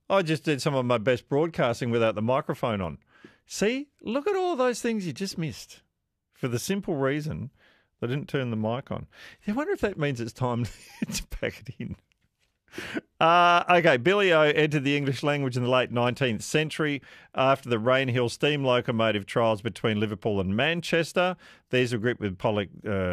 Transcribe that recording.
I just did some of my best broadcasting without the microphone on. See, look at all those things you just missed for the simple reason I didn't turn the mic on. I wonder if that means it's time to pack it in. Okay, Billy-O entered the English language in the late 19th century after the Rainhill steam locomotive trials between Liverpool and Manchester. These were gripped with